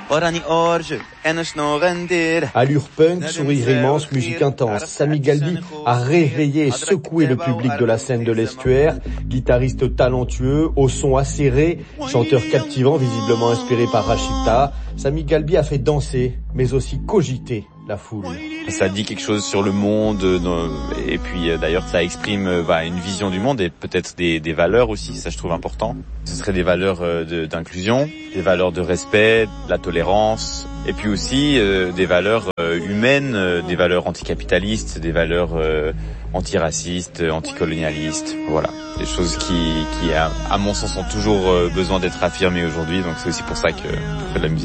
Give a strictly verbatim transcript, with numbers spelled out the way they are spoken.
Allure punk, sourire immense, musique intense. Samy Galbi a réveillé et secoué le public de la scène de l'estuaire. Guitariste talentueux, au son acéré, chanteur captivant, visiblement inspiré par Rachita. Samy Galbi a fait danser, mais aussi cogiter la foule. Ça dit quelque chose sur le monde, et puis d'ailleurs ça exprime bah, une vision du monde et peut-être des, des valeurs aussi, ça je trouve important. Ce seraient des valeurs de, d'inclusion, des valeurs de respect, de la tolérance, et puis aussi euh, des valeurs euh, humaines, euh, des valeurs anticapitalistes, des valeurs euh, antiracistes, anticolonialistes, voilà. Des choses qui, qui à, à mon sens, ont toujours euh, besoin d'être affirmées aujourd'hui, donc c'est aussi pour ça que je fais de la musique.